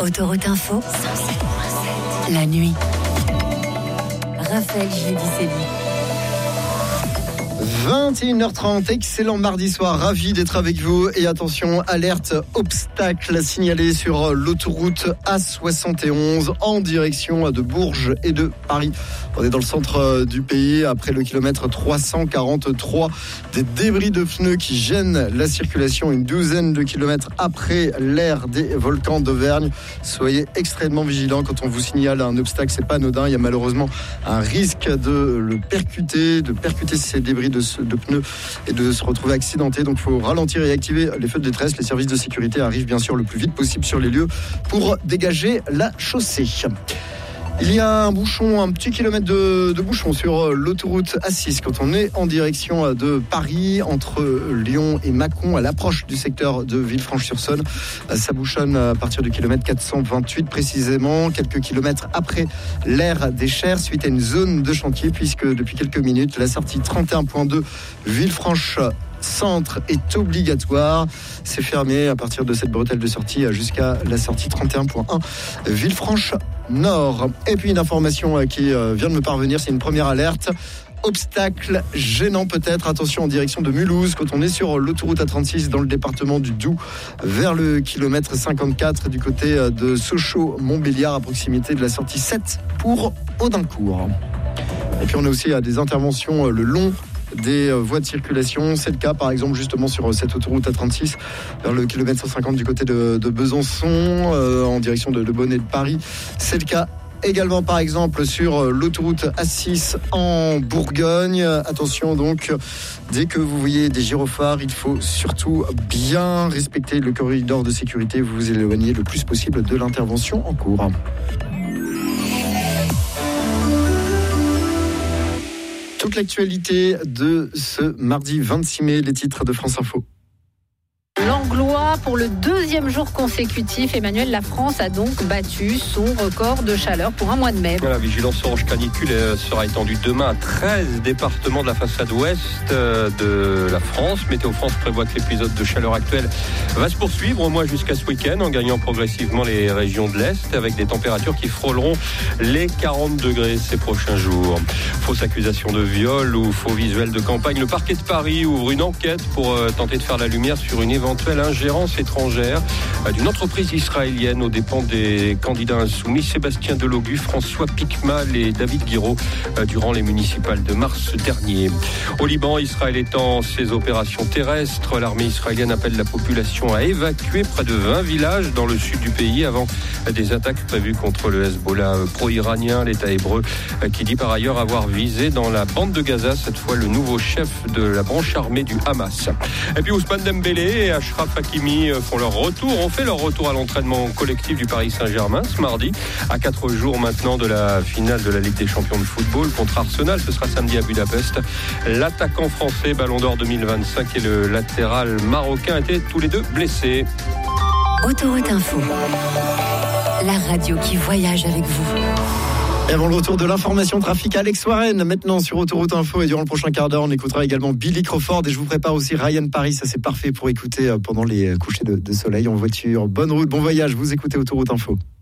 Autoroute Info, la nuit. Raphaël Giudicelli. 21h30, excellent mardi soir, ravi d'être avec vous. Et attention, alerte obstacle signalé sur l'autoroute A71 en direction de Bourges et de Paris. On est dans le centre du pays, après le kilomètre 343. Des débris de pneus qui gênent la circulation, une douzaine de kilomètres après l'ère des volcans d'Auvergne. Soyez extrêmement vigilants quand on vous signale un obstacle, c'est pas anodin. Il y a malheureusement un risque de le percuter, ces débris de pneus et de se retrouver accidenté. Donc il faut ralentir et activer les feux de détresse. Les services de sécurité arrivent bien sûr le plus vite possible sur les lieux pour dégager la chaussée. Il y a un petit kilomètre de bouchon sur l'autoroute A6 quand on est en direction de Paris, entre Lyon et Mâcon, à l'approche du secteur de Villefranche-sur-Saône. Ça bouchonne à partir du kilomètre 428 précisément, quelques kilomètres après l'aire des Chers, suite à une zone de chantier, puisque depuis quelques minutes, la sortie 31.2 Villefranche centre est obligatoire. C'est fermé à partir de cette bretelle de sortie jusqu'à la sortie 31.1 Villefranche Nord. Et puis une information qui vient de me parvenir, c'est une première alerte. Obstacle gênant peut-être, attention en direction de Mulhouse quand on est sur l'autoroute A36 dans le département du Doubs vers le kilomètre 54 du côté de Sochaux-Montbéliard à proximité de la sortie 7 pour Audincourt. Et puis on a aussi des interventions le long des voies de circulation. C'est le cas par exemple justement sur cette autoroute A36 vers le kilomètre 150 du côté de Besançon en direction de Bonnet de Paris. C'est le cas également par exemple sur l'autoroute A6 en Bourgogne. Attention donc, dès que vous voyez des gyrophares, il faut surtout bien respecter le corridor de sécurité. Vous vous éloignez le plus possible de l'intervention en cours. Toute l'actualité de ce mardi 26 mai, les titres de France Info. Langlois, pour le deuxième jour consécutif, Emmanuel, la France a donc battu son record de chaleur pour un mois de mai. La vigilance orange canicule sera étendue demain à 13 départements de la façade ouest de la France. Météo France prévoit que l'épisode de chaleur actuel va se poursuivre au moins jusqu'à ce week-end, en gagnant progressivement les régions de l'Est, avec des températures qui frôleront les 40 degrés ces prochains jours. Fausse accusation de viol ou faux visuel de campagne, le parquet de Paris ouvre une enquête pour tenter de faire la lumière sur une éventuelle ingérence étrangère d'une entreprise israélienne aux dépens des candidats insoumis Sébastien Delogu, François Piquemal et David Guiraud durant les municipales de mars dernier. Au Liban, Israël étend ses opérations terrestres. L'armée israélienne appelle la population à évacuer près de 20 villages dans le sud du pays avant des attaques prévues contre le Hezbollah pro-iranien. L'État hébreu qui dit par ailleurs avoir visé dans la bande de Gaza cette fois le nouveau chef de la branche armée du Hamas. Et puis Ousmane Dembélé et Achraf Hakimi ont fait leur retour à l'entraînement collectif du Paris Saint-Germain ce mardi, à 4 jours maintenant de la finale de la Ligue des Champions de football contre Arsenal. Ce sera samedi à Budapest. L'attaquant français Ballon d'Or 2025 et le latéral marocain étaient tous les deux blessés. Autoroute Info, la radio qui voyage avec vous. Et avant le retour de l'information trafic, Alex Warren, maintenant sur Autoroute Info. Et durant le prochain quart d'heure, on écoutera également Billy Crawford. Et je vous prépare aussi Ryan Paris. Ça, c'est parfait pour écouter pendant les couchers de soleil en voiture. Bonne route, bon voyage. Vous écoutez Autoroute Info.